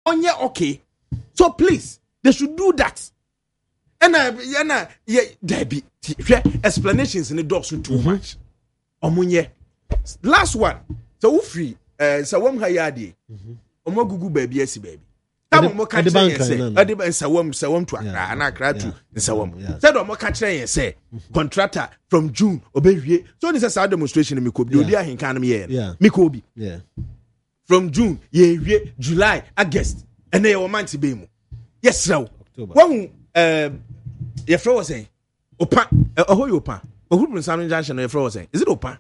onye okay. So please, they should do that. And Debbie, explanations in the doors too much. Omunye. Last one. So free. So hayadi. Omo gugu baby esi baby. Come mo catch say. Adiba sawam to Accra and Accra to sawam. Said omo catch say contractor from June obewie. So this is a demonstration me kobi. Obi ahinka na me ye. Me kobi. Yeah. From June, ye July, August. And they were manti be mu. Yes, sir. One your friend was saying, Opa, who you opa? Who from Salmon Junction? Your friend was saying, is it Opa?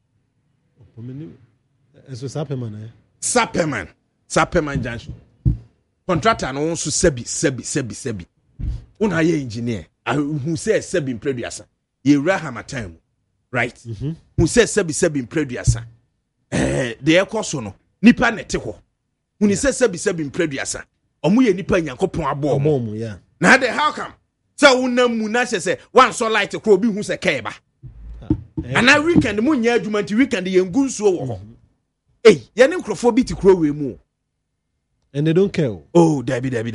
It's Sapperman. Sapperman Junction. Contractor no one so sebi. Una ye engineer. Who says sebi in Preduasa. Ye rahama time, right? Who says sebi in Preduasa. The air course no. Nipa nete ho. Who says sebi in Preduasa. Omuye nipa nyankopon abo yeah. Now the how come? So unamu na say one so light crow bi hu se keba. And na weekend mu nya adwuma ti weekend ye ngu nsuo wo ho. Eh, ye ne nkrofo bi ti crow we mu. And they don't care. Oh, Debbie. Ye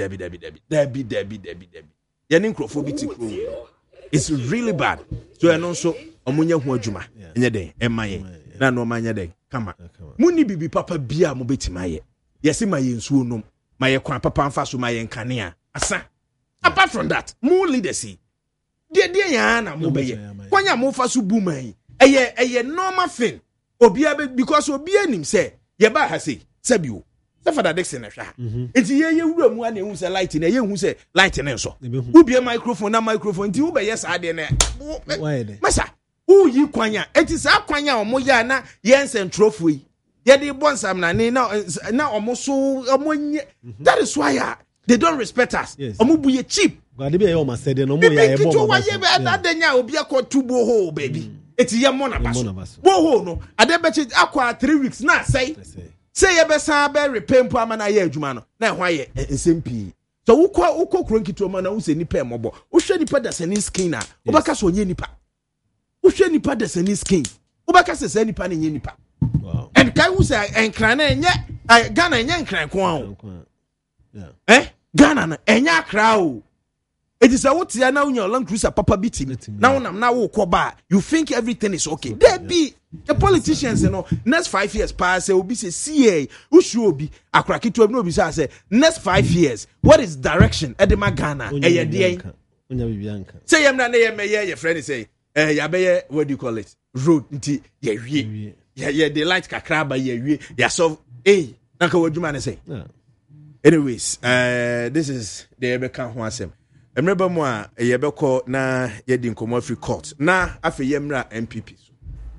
ne nkrofo bi ti crow. It's really bad. So and also omunya hu adwuma. Enye den emaye. Na no manya den. Kama. Muni bibi papa bia mo betima ye. Yesi ma ye nsuo nom. Ma ye kwan papa mfa so ma ye nkane asa. Apart from that, more leadership. Dear yana mobile. Kwanya mo fa so bu man. Eye normal thing. Obia because obia nim say, ye ba ha say, Sabio. Say for that Dixon na hwa. Enti ye wura mu ana hu say light na ye hu say light na so. Who be microphone enti who be yes ade na. Why dey? Masa, who yi kwanya? Enti sa kwanya omo ya na ye nsentropho yi. Ye dey bonsam na omo so omo nye. That is why they don't respect us. Omubu ye cheap. God be your said no more ya ebo. That denya obi akotu boho baby. Eti ye mona baso. Boho no. Ade bechi akwa 3 weeks na say ye be san be repempo amana ye adwuma no. Na hwa ye nsempi. So ukọ kronkitu ma na wo se nipa emobo. Wo hwe nipa da sani skin na. Wo baka so nye nipa. Wo hwe nipa da sani skin. Wo baka se nipa na nye nipa. Wow. And kai wo se enkran na enye Ghana enye enkran ko an. Yeah. Ghana na enya crowd. It is a what ya na unya long cruiser papa beating. Now na wo koba. You think everything is okay. There be the politicians next 5 years pass obi say CA ushu obi akrakitu obi no obi say next 5 years what is direction edema Ghana eye dey. Unya bibianka. Say yam na ye meye your friend say ya be what do you call it? Road nti ye wie. Yeah the light kakra ba ye wie. Ya so na ka wadwuma ne say. Anyways, this is the Ebeka ho asem. Emreba mu a yebeko na yedi nkomo free court. Na afa yemra MPP so.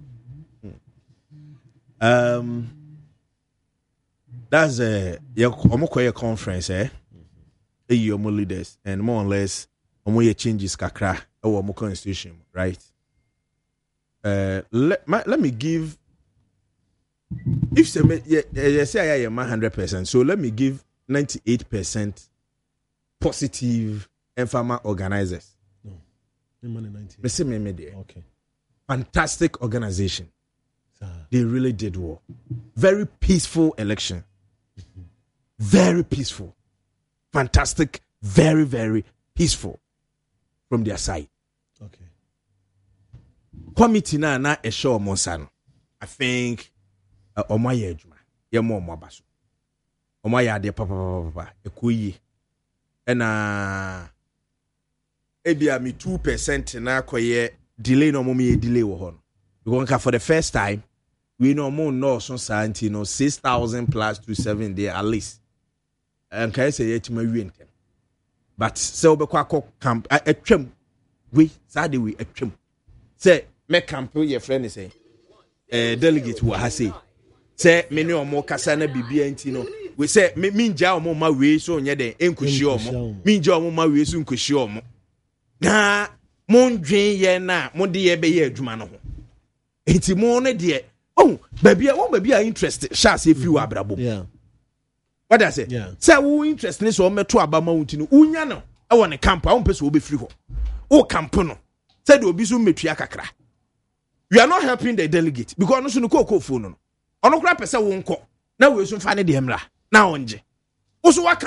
That's omokoye conference omo leaders and more or less omo ye changes kakra e wo omo constitution, right? Let me give if say I am 100%, so let me give 98% positive and farmer organizers. Okay. Fantastic organization. They really did well. Very peaceful election. Very peaceful. Fantastic. Very, very peaceful from their side. Okay. Committee na a show Monsano. I think Omaye Juma. Yemo Mabasu. Omaya de papa ekuyi na ebia me 2% na koye delay no mo delay wo ho because for the first time we no more no so santi no 6,000 plus to 7 there at least and can say yet ma wi ntem but say obekwa camp atwam we sade we atwam say me camp your friend is say delegate wo ha say me ne omo kasa na bibia nti no we say minja omo ma we so nye den enkohyi omo minja omo ma we so enkohyi omo na mondwen ye na mo de ye be ye adwuma no ho enti mo ne de babia interest sha say fi wa abrabo yeah what I say say wo interest ne so meto abama wunti no unya no e wo ne camp a wo pese wo be free ho wo camp no say de obi so metua kakra we are not helping the delegate because no so no kokofo no ono kra pese wo nko na we so fa ne de mra na onje wo so